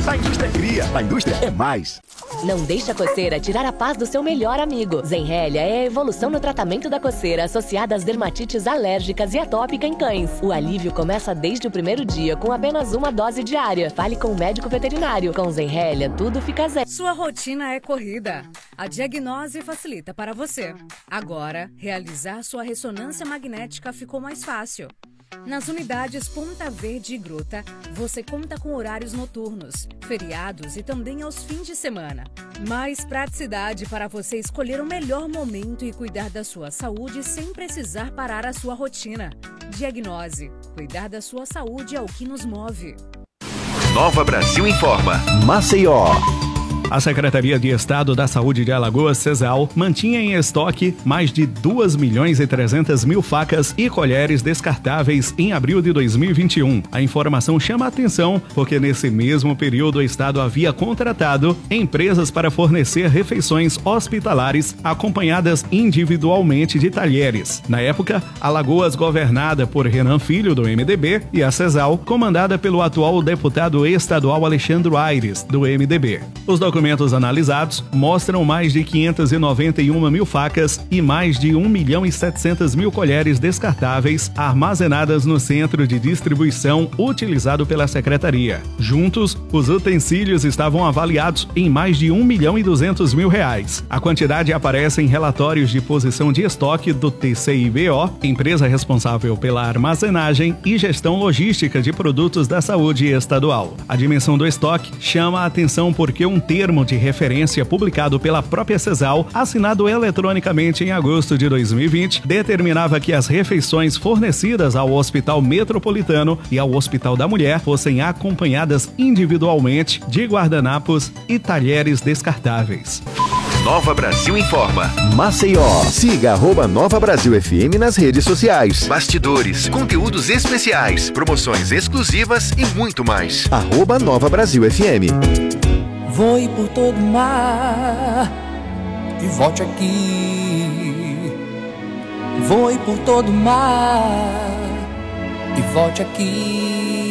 mais. A indústria cria. A indústria é mais. Não deixe a coceira tirar a paz do seu melhor amigo. Zenrelia é a evolução no tratamento da coceira associada às dermatites alérgicas e atópica em cães. O alívio começa desde o primeiro dia com apenas uma dose diária. Fale com o médico veterinário. Com Zenrelia, tudo fica zen. Sua rotina é corrida. A Diagnose facilita para você. Agora, realizar sua ressonância magnética ficou mais fácil. Nas unidades Ponta Verde e Gruta, você conta com horários noturnos, feriados e também aos fins de semana. Mais praticidade para você escolher o melhor momento e cuidar da sua saúde sem precisar parar a sua rotina. Diagnose. Cuidar da sua saúde é o que nos move. Nova Brasil Informa. Maceió. A Secretaria de Estado da Saúde de Alagoas, CESAL, mantinha em estoque mais de 2.300.000 facas e colheres descartáveis em abril de 2021. A informação chama a atenção porque nesse mesmo período o Estado havia contratado empresas para fornecer refeições hospitalares acompanhadas individualmente de talheres. Na época, Alagoas, governada por Renan Filho, do MDB, e a CESAL, comandada pelo atual deputado estadual Alexandre Aires, do MDB. Os documentos analisados mostram mais de 591.000 facas e mais de 1.700.000 colheres descartáveis armazenadas no centro de distribuição utilizado pela Secretaria. Juntos, os utensílios estavam avaliados em mais de R$1.200.000. A quantidade aparece em relatórios de posição de estoque do TCIBO, empresa responsável pela armazenagem e gestão logística de produtos da saúde estadual. A dimensão do estoque chama a atenção porque um termo de referência publicado pela própria CESAL, assinado eletronicamente em agosto de 2020, determinava que as refeições fornecidas ao Hospital Metropolitano e ao Hospital da Mulher fossem acompanhadas individualmente de guardanapos e talheres descartáveis. Nova Brasil Informa. Maceió. Siga @Nova Brasil FM nas redes sociais. Bastidores, conteúdos especiais, promoções exclusivas e muito mais. @Nova Brasil FM. Vou ir por todo o mar e volte aqui. Vou ir por todo o mar e volte aqui.